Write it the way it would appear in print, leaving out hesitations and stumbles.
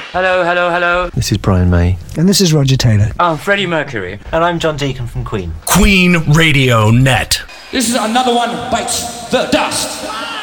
Hello, hello, hello. This is Brian May. And this is Roger Taylor. I'm Freddie Mercury. And I'm John Deacon from Queen. Queen Radio Net. This is another one bites the dust.